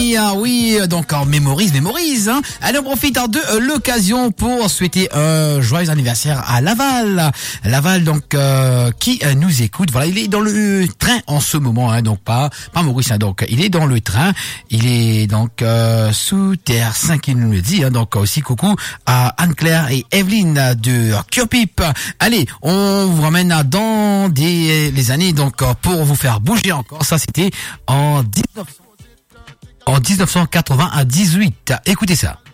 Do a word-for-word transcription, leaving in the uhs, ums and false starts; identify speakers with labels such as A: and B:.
A: amis, hein, oui, donc on mémorise, mémorise. Hein. Allez, on profite hein, de euh, l'occasion pour souhaiter un euh, joyeux anniversaire à Laval. Laval, donc, euh, qui euh, nous écoute. Voilà, il est dans le train en ce moment, hein, donc pas pas Maurice, hein, donc il est dans le train. Il est donc euh, sous terre cinq, il nous le dit. Hein, donc aussi coucou à Anne-Claire et Evelyne de Curpip. Allez, on vous ramène dans des les années donc pour vous faire bouger encore. Ça, c'était en dix-neuf cents. En dix-neuf cent quatre-vingt-dix-huit. Écoutez ça.